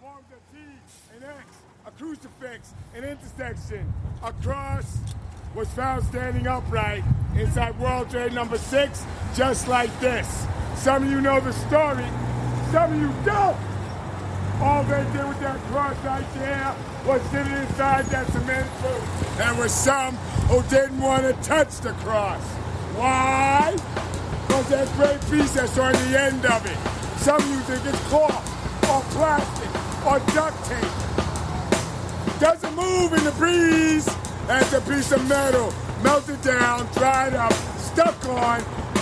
forms a T, an X, a crucifix, an intersection. A cross was found standing upright inside World Trade number 6, just like this. Some of you know the story, some of you don't. All they did with that cross right there was sit it inside that cement booth. There were some who didn't want to touch the cross. Why? Because that great piece that's on the end of it. Some of you think it's cloth or plastic or duct tape. Doesn't move in the breeze. That's a piece of metal, melted down, dried up, stuck on,